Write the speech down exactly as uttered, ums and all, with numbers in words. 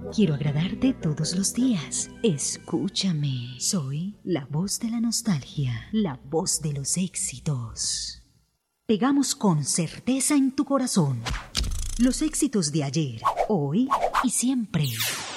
Quiero agradarte todos los días. Escúchame. Soy la voz de la nostalgia, la voz de los éxitos. Pegamos con certeza en tu corazón los éxitos de ayer, hoy y siempre.